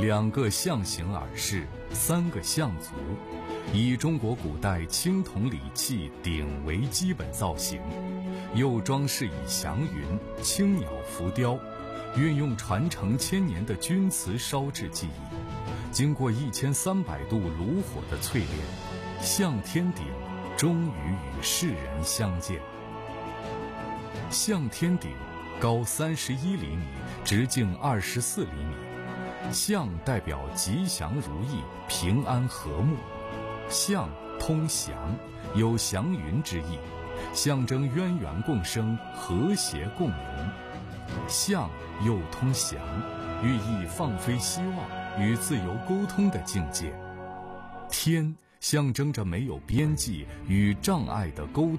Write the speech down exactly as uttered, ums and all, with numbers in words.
两个象形耳饰，三个象足，以中国古代青铜礼器鼎为基本造型，又装饰以祥云、青鸟浮雕，运用传承千年的钧瓷烧制技艺，经过一千三百度炉火的淬炼，象天鼎终于与世人相见。象天鼎高三十一厘米，直径二十四厘米。象代表吉祥如意、平安和睦，象通祥，有祥云之意，象征渊源共生、和谐共荣。象又通祥，寓意放飞希望与自由沟通的境界。天象征着没有边际与障碍的沟